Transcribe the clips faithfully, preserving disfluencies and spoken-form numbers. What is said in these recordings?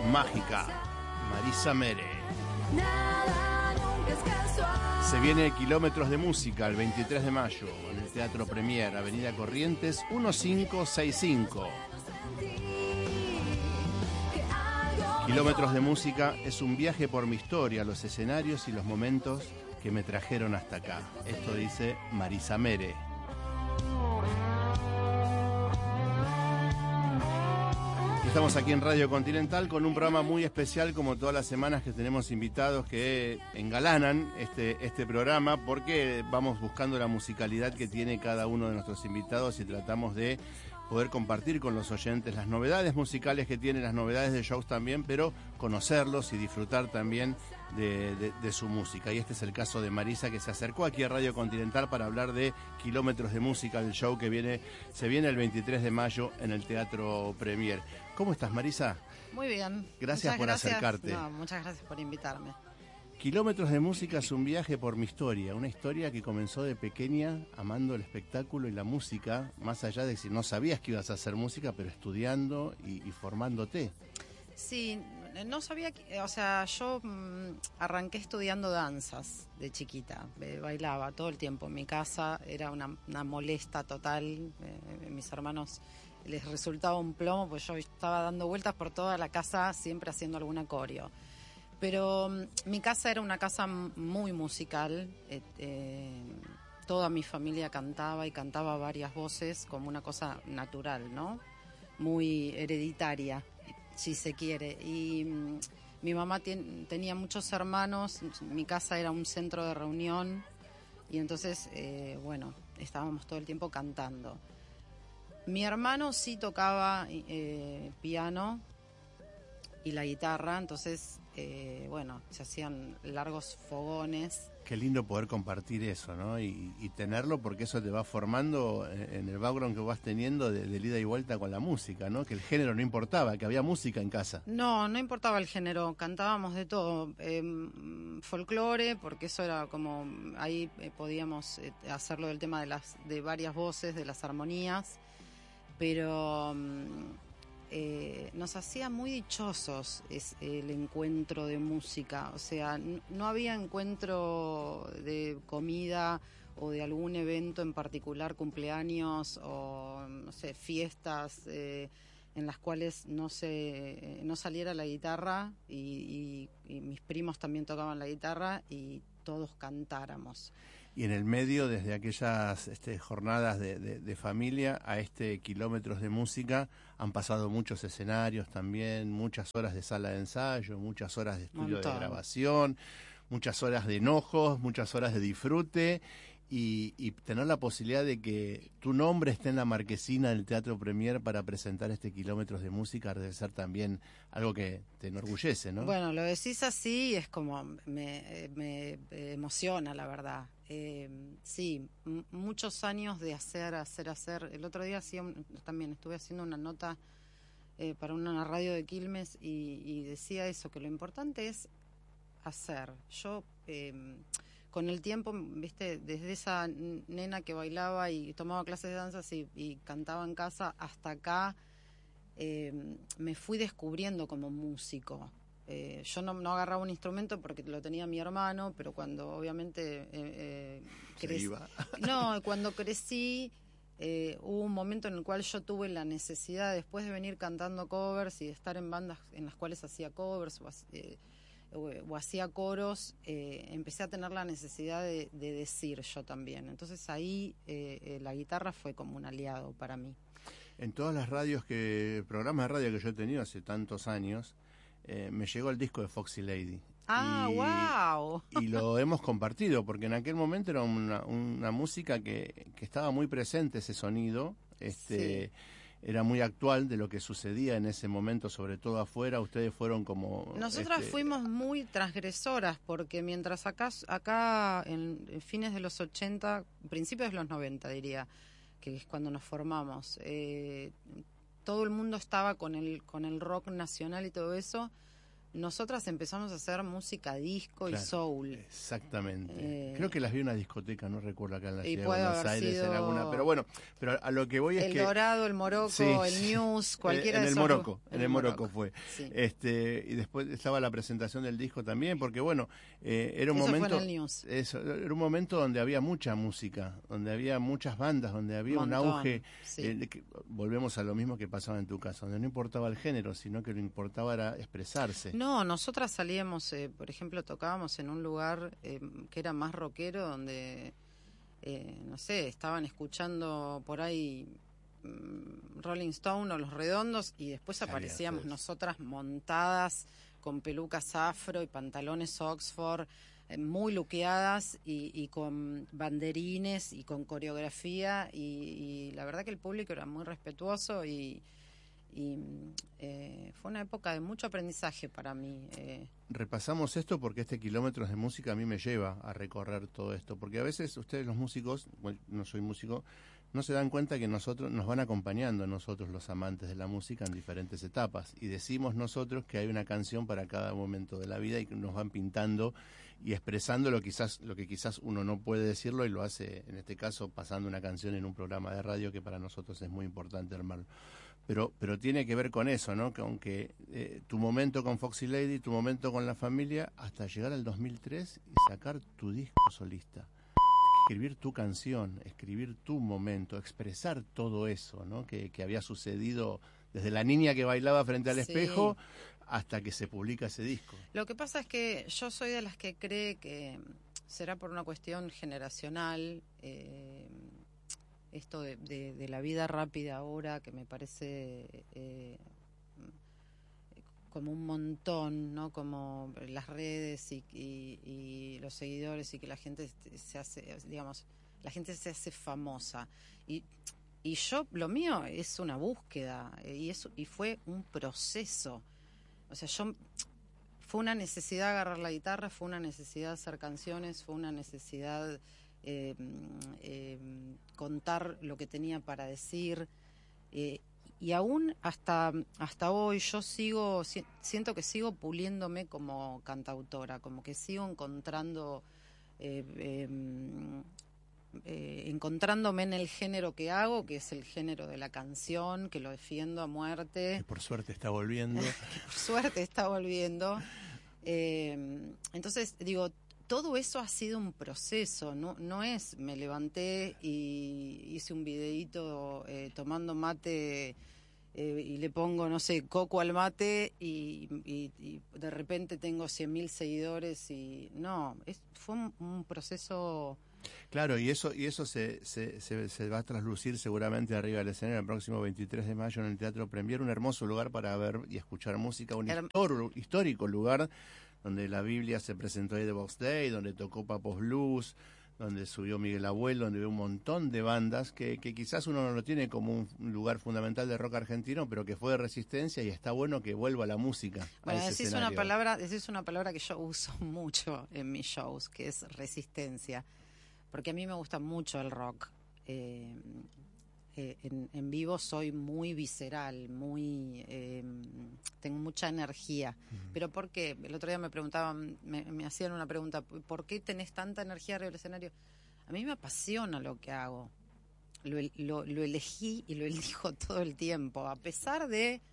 Mágica, Marisa Mere. Se viene Kilómetros de Música el veintitrés de mayo en el Teatro Premier, Avenida Corrientes quince sesenta y cinco. Kilómetros de Música es un viaje por mi historia, los escenarios y los momentos que me trajeron hasta acá. Esto dice Marisa Mere. Estamos aquí en Radio Continental con un programa muy especial, como todas las semanas que tenemos invitados que engalanan este, este programa, porque vamos buscando la musicalidad que tiene cada uno de nuestros invitados y tratamos de poder compartir con los oyentes las novedades musicales que tienen, las novedades de shows también, pero conocerlos y disfrutar también de, de, de su música. Y este es el caso de Marisa, que se acercó aquí a Radio Continental para hablar de Kilómetros de Música, el show que viene se viene el veintitrés de mayo en el Teatro Premier. ¿Cómo estás, Marisa? Muy bien. Gracias muchas por gracias. acercarte. No, muchas gracias por invitarme. Kilómetros de Música es un viaje por mi historia, una historia que comenzó de pequeña amando el espectáculo y la música, más allá de si no sabías que ibas a hacer música, pero estudiando y, y formándote. Sí, no sabía, que, o sea, yo mmm, arranqué estudiando danzas de chiquita, eh, bailaba todo el tiempo en mi casa, era una, una molesta total, eh, mis hermanos les resultaba un plomo, pues yo estaba dando vueltas por toda la casa siempre haciendo alguna coreo. Pero um, mi casa era una casa muy musical, eh, eh, toda mi familia cantaba y cantaba varias voces como una cosa natural, ¿no? Muy hereditaria, si se quiere. Y um, mi mamá ten, tenía muchos hermanos, mi casa era un centro de reunión y entonces, eh, bueno, estábamos todo el tiempo cantando. Mi hermano sí tocaba eh, piano y la guitarra, entonces, eh, bueno, se hacían largos fogones. Qué lindo poder compartir eso, ¿no? Y, y tenerlo, porque eso te va formando en el background que vas teniendo de, de ida y vuelta con la música, ¿no? Que el género no importaba, que había música en casa. No, no importaba el género, cantábamos de todo. Eh, folclore, porque eso era como, ahí eh, podíamos eh, hacerlo del tema de las de varias voces, de las armonías, pero... Eh, nos hacía muy dichosos es, el encuentro de música, o sea, n- no había encuentro de comida o de algún evento en particular, cumpleaños o no sé, fiestas eh, en las cuales no se eh, no saliera la guitarra y, y, y mis primos también tocaban la guitarra y todos cantáramos. Y en el medio, desde aquellas este, jornadas de, de, de familia a este Kilómetros de Música, han pasado muchos escenarios también, muchas horas de sala de ensayo, muchas horas de estudio Montón. de grabación, muchas horas de enojos, muchas horas de disfrute, y, y tener la posibilidad de que tu nombre esté en la marquesina del Teatro Premier para presentar este Kilómetros de Música debe ser también algo que te enorgullece, ¿no? Bueno, lo decís así, es como, me, me emociona, la verdad. Eh, sí, m- muchos años de hacer, hacer, hacer. El otro día hacía un, también estuve haciendo una nota eh, para una radio de Quilmes y, y decía eso, que lo importante es hacer. Yo, eh, con el tiempo, viste, desde esa nena que bailaba y tomaba clases de danza y, y cantaba en casa hasta acá, eh, me fui descubriendo como músico. Eh, yo no, no agarraba un instrumento porque lo tenía mi hermano, pero cuando obviamente eh, eh, Se iba. no, cuando crecí eh, hubo un momento en el cual yo tuve la necesidad, después de venir cantando covers y de estar en bandas en las cuales hacía covers o, eh, o, o hacía coros, eh, empecé a tener la necesidad de, de decir yo también. Entonces ahí eh, eh, la guitarra fue como un aliado para mí. En todas las radios que, programas de radio que yo he tenido hace tantos años, eh, me llegó el disco de Foxy Lady. Ah, y, wow. Y lo hemos compartido, porque en aquel momento era una, una música que, que estaba muy presente, ese sonido, este, sí. Era muy actual de lo que sucedía en ese momento, sobre todo afuera. Ustedes fueron como... Nosotras este... fuimos muy transgresoras, porque mientras acá, acá en, en fines de los ochenta, principios de los noventa diría, que es cuando nos formamos, eh, todo el mundo estaba con el con el rock nacional y todo eso. nosotras empezamos a hacer música disco Claro, y soul. Exactamente. Eh, Creo que las vi en una discoteca, no recuerdo acá en la y ciudad de puede Buenos haber Aires, sido en alguna. Pero bueno, pero a lo que voy es el que. Dorado, el Morocco, Sí, el sí. News, cualquiera en de el esos. Morocco, lu- en el Morocco fue. Sí. Este, y después estaba la presentación del disco también, porque bueno, eh, era un Eso fue momento. en el News. Eso, era un momento donde había mucha música, donde había muchas bandas, donde había un Montón, auge. sí. eh, de que- volvemos a lo mismo que pasaba en tu caso, donde no importaba el género, sino que lo importaba era expresarse. No, nosotras salíamos, eh, por ejemplo, tocábamos en un lugar eh, que era más rockero, donde, eh, no sé, estaban escuchando por ahí mm, Rolling Stone o Los Redondos, y después Salían aparecíamos ustedes. nosotras montadas con pelucas afro y pantalones Oxford, eh, muy luqueadas y, y con banderines y con coreografía, y, y la verdad que el público era muy respetuoso y... y eh, fue una época de mucho aprendizaje para mí. Eh. Repasamos esto porque este Kilómetros de Música a mí me lleva a recorrer todo esto, porque a veces ustedes los músicos, bueno, no soy músico, no se dan cuenta que nosotros nos van acompañando a nosotros los amantes de la música en diferentes etapas, y decimos nosotros que hay una canción para cada momento de la vida y que nos van pintando y expresando lo quizás lo que quizás uno no puede decirlo, y lo hace en este caso pasando una canción en un programa de radio, que para nosotros es muy importante armarlo. Pero, pero tiene que ver con eso, ¿no? Con que eh, tu momento con Foxy Lady, tu momento con la familia, hasta llegar al dos mil tres y sacar tu disco solista. Escribir tu canción, escribir tu momento, expresar todo eso, ¿no? Que, que había sucedido desde la niña que bailaba frente al Sí. espejo hasta que se publica ese disco. Lo que pasa es que yo soy de las que cree que será por una cuestión generacional, eh, esto de, de, de la vida rápida ahora, que me parece eh, como un montón, ¿no? Como las redes y, y, y los seguidores, y que la gente se hace, digamos, la gente se hace famosa. Y, y yo, lo mío es una búsqueda, y, eso, y fue un proceso. O sea, yo... Fue una necesidad agarrar la guitarra, fue una necesidad hacer canciones, fue una necesidad eh, eh, contar lo que tenía para decir. Eh, y aún hasta, hasta hoy yo sigo, si, siento que sigo puliéndome como cantautora, como que sigo encontrando... Eh, eh, Eh, encontrándome en el género que hago, que es el género de la canción, que lo defiendo a muerte. Que por suerte está volviendo. que por suerte está volviendo. Eh, entonces, digo, todo eso ha sido un proceso, no, no es me levanté y hice un videíto eh, tomando mate eh, y le pongo, no sé, coco al mate y, y, y de repente tengo cien mil seguidores y no, es, fue un, un proceso... Claro, y eso y eso se, se, se, se va a traslucir seguramente arriba del escenario el próximo veintitrés de mayo en el Teatro Premier, un hermoso lugar para ver y escuchar música, un Herm- histor- histórico lugar donde la Biblia se presentó ahí de Box Day, donde tocó Papos Blues, donde subió Miguel Abuelo, donde veo un montón de bandas que, que quizás uno no lo tiene como un lugar fundamental de rock argentino, pero que fue de resistencia, y está bueno que vuelva la música. Bueno, a ese decís una escenario. palabra, decís una palabra que yo uso mucho en mis shows, que es resistencia. Porque a mí me gusta mucho el rock. Eh, eh, en, en vivo soy muy visceral, muy eh, tengo mucha energía. Uh-huh. ¿Pero por qué? El otro día me preguntaban, me, me hacían una pregunta, ¿por qué tenés tanta energía arriba del escenario? A mí me apasiona lo que hago. Lo, lo, lo elegí y lo elijo todo el tiempo, a pesar de...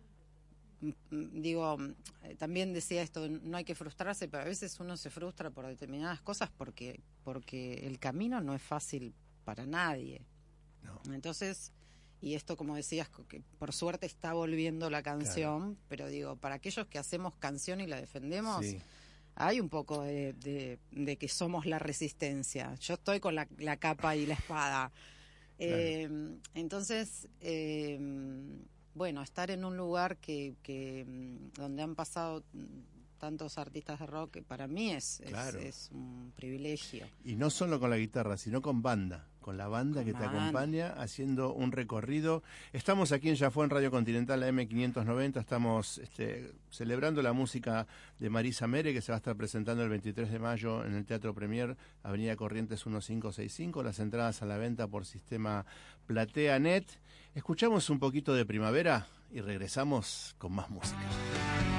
Digo, también decía esto, no hay que frustrarse, pero a veces uno se frustra por determinadas cosas porque porque el camino no es fácil para nadie. No. Entonces, y esto, como decías, que por suerte está volviendo la canción, claro. Pero digo, para aquellos que hacemos canción y la defendemos, sí. Hay un poco de, de, de que somos la resistencia. Yo estoy con la, la capa y la espada. Claro. Eh, entonces... Eh, Bueno, estar en un lugar que, que donde han pasado tantos artistas de rock, para mí es, claro. es, es un privilegio. Y no solo con la guitarra, sino con banda, con la banda con que te banda. acompaña haciendo un recorrido. Estamos aquí en Yafó, en Radio Continental, la eme quinientos noventa, estamos este, celebrando la música de Marisa Mere, que se va a estar presentando el veintitrés de mayo en el Teatro Premier, Avenida Corrientes quince sesenta y cinco, las entradas a la venta por sistema Platea Net. Escuchamos un poquito de Primavera y regresamos con más música.